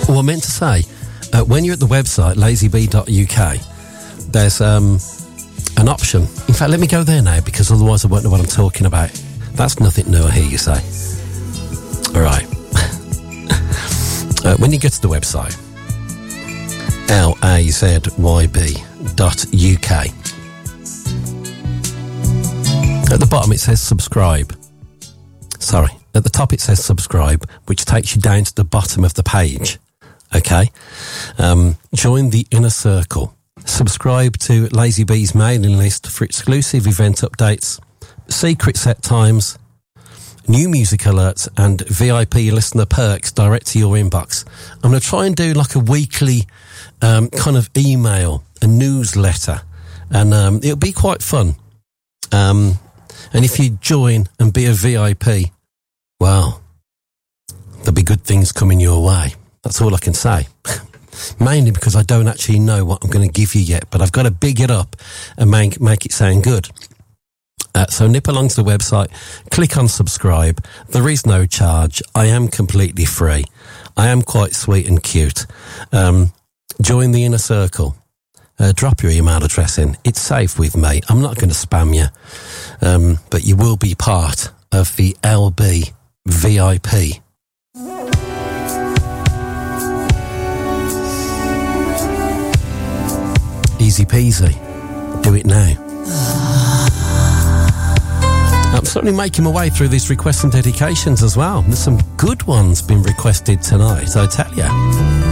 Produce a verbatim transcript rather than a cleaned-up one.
Oh, I meant to say, uh, when you're at the website, lazybee dot U K, there's um, an option. In fact, let me go there now, because otherwise I won't know what I'm talking about. That's nothing new, I hear you say. All right. uh, when you get to the website, L A Z Y B dot U K, at the bottom it says subscribe. Sorry, at the top it says subscribe, which takes you down to the bottom of the page. Okay? Um, join the inner circle. Subscribe to Lazy Bee's mailing list for exclusive event updates, secret set times, new music alerts, and V I P listener perks direct to your inbox. I'm going to try and do like a weekly um, kind of email, a newsletter, and um, it'll be quite fun. Um, and if you join and be a V I P, well, there'll be good things coming your way. That's all I can say. Mainly because I don't actually know what I'm going to give you yet, but I've got to big it up and make, make it sound good. Uh, so nip along to the website, click on subscribe. There is no charge. I am completely free. I am quite sweet and cute. Um, join the inner circle. Uh, drop your email address in. It's safe with me. I'm not going to spam you. Um, but you will be part of the L B V I P. Easy peasy. Do it now. I'm certainly making my way through these requests and dedications as well. There's some good ones been requested tonight, I tell you.